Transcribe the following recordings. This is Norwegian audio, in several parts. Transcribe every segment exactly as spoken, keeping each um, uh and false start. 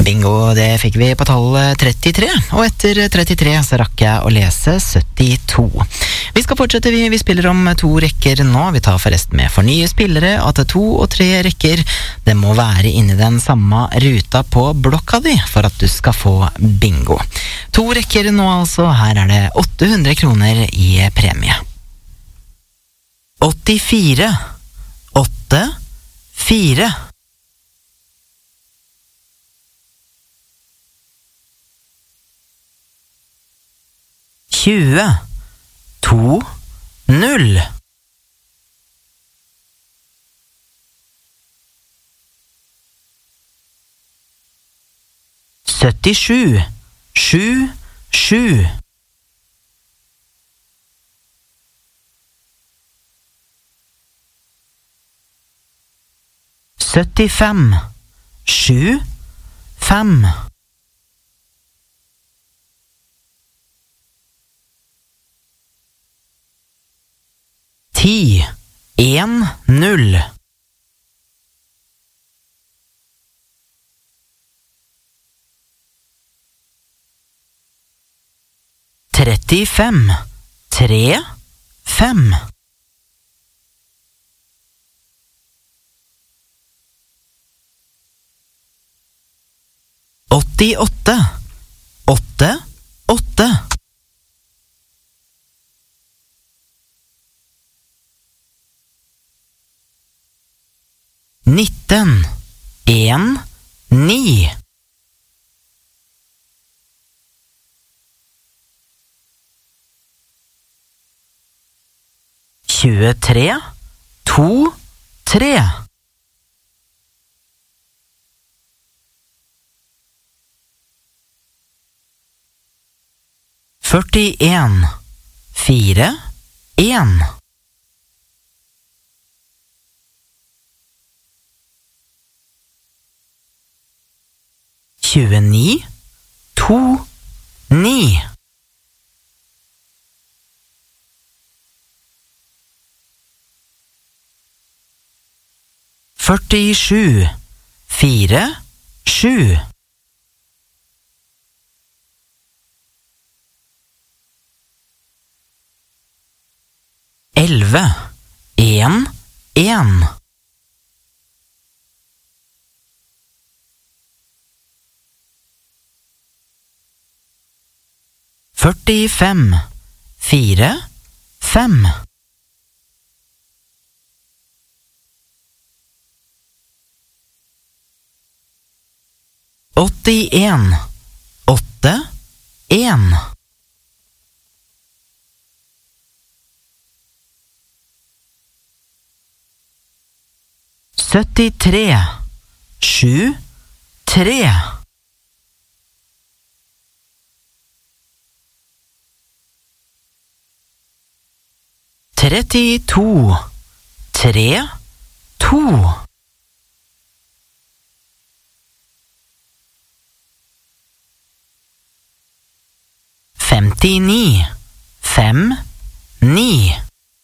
Bingo, det fikk vi på tallet trettitre, og etter trettitre så rakk jeg å lese syttito. Vi skal fortsette, vi, vi spiller om to rekker nå. Vi tar forresten med for nye spillere at to og tre rekker, det må være inni den samme ruta på blokka di for at du skal få bingo. To rekker nå altså, her er det åtte hundre kroner i premie. åttifire, åtte, fire. tjue, to, null. syttisju, sju, sju. syttifem, sju, fem. ti, en, null. trettifem, tre, fem. åttiåtte, åtte, åtte. nitten, en, ni. tjuetre, to, tre. førtien, fire, en. tjueni, to, ni. førtisju, fire, sju. elleve, en, en. førtifem, fire, fem. åttien, åtte, en. syttitre, sju, tre. trettito, tre, to. femtini, fem, ni.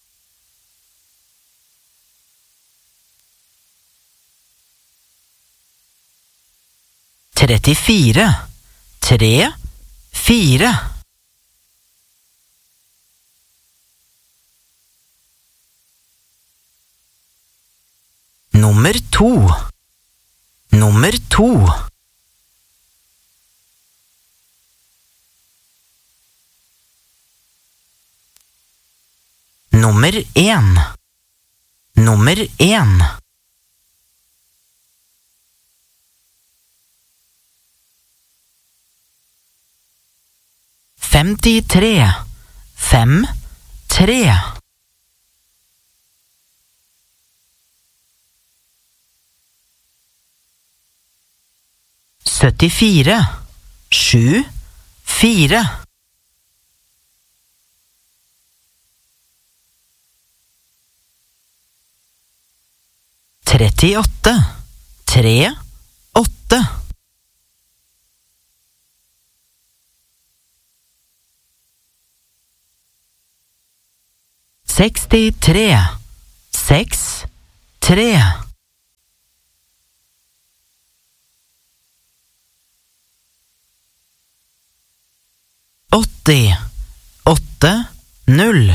trettifire, tre, fire. Nummer to. Nummer to. Nummer en. Nummer en. femtitre, fem, tre. syttifire, sju, fire. trettiåtte, tre, åtte. sekstitre, seks, tre. åtti, åtte, null.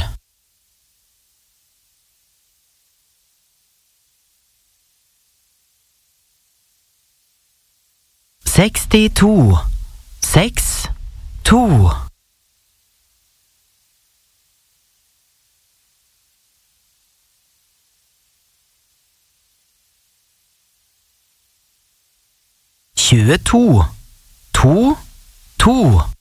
sekstito, seks, to. tjueto, to, to.